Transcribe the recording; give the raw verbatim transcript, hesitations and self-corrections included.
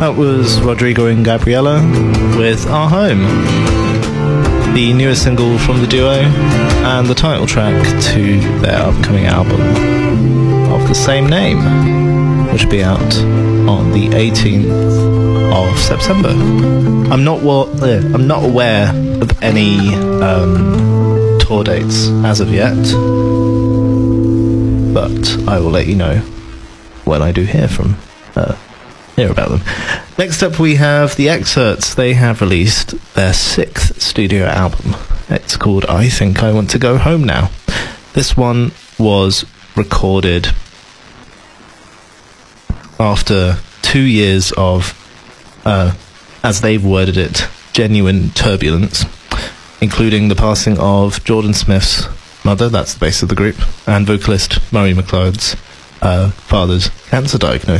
That was Rodrigo and Gabriela with Our Home, the newest single from the duo and the title track to their upcoming album of the same name, which will be out on the eighteenth of September. I'm not wa- uh, I'm not aware of any um, tour dates as of yet, but I will let you know when I do hear from uh, hear about them. Next up we have The Excerts. They have released their sixth studio album. It's called I Think I Want to Go Home Now. This one was recorded after two years of, uh, as they've worded it, genuine turbulence, including the passing of Jordan Smith's mother, that's the base of the group, and vocalist Murray McLeod's uh, father's cancer diagnosis.